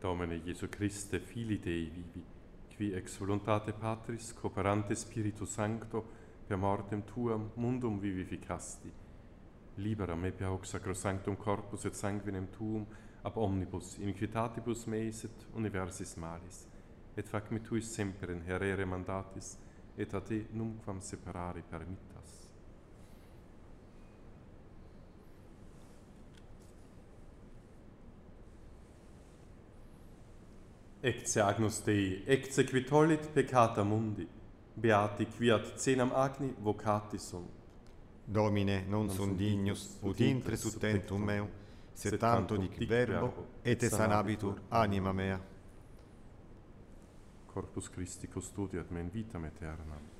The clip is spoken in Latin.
Domine Iesu Christe, Filii Dei vivi, qui ex voluntate Patris, cooperante Spiritu Sancto, per mortem Tuam mundum vivificasti, libera me per hoc sacrosanctum corpus et sanguinem Tuum, ab omnibus iniquitatibus meis et universis malis, et fac me tuis semper in herere mandatis, et a te numquam separare permittas. Ecce agnus Dei, ecce qui tollit peccata mundi, beati quiat cenam agni vocati sunt. Domine, non sunt dignus, ut intre sub tentum meu, sed tanto dic verbo, et sanabitur anima mea. Corpus Christi custodiat me in vitam aeternam.